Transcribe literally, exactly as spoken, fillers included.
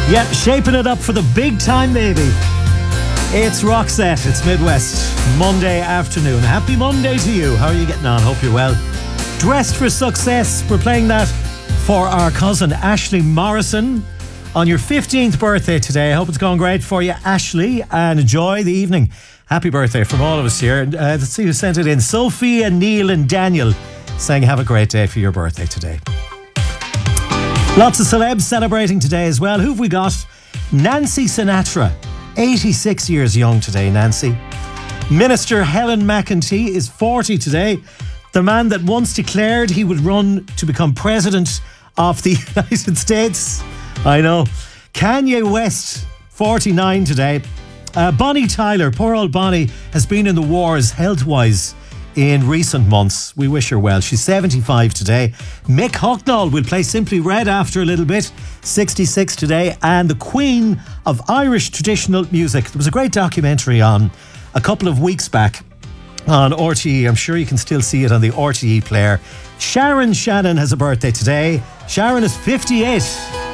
Yeah, shaping it up for the big time, baby. It's Roxette. It's Midwest Monday afternoon. Happy Monday to you. How are you getting on? Hope you're well. Dressed for Success. We're playing that for our cousin Ashley Morrison on your fifteenth birthday today. I hope it's going great for you, Ashley, and enjoy the evening. Happy birthday from all of us here. Uh, let's see who sent it in. Sophie and Neil and Daniel saying have a great day for your birthday today. Lots of celebs celebrating today as well. Who've we got? Nancy Sinatra, eighty-six years young today, Nancy. Minister Helen McEntee is forty today. The man that once declared he would run to become president of the United States. I know. Kanye West, forty-nine today. Uh, Bonnie Tyler, poor old Bonnie, has been in the wars health-wise in recent months. We wish her well. She's seventy-five today. Mick Hucknall will play Simply Red after a little bit, sixty-six today. And the Queen of Irish traditional music. There was a great documentary on a couple of weeks back on R T E. I'm sure you can still see it on the R T E player. Sharon Shannon has a birthday today. Sharon is fifty-eight.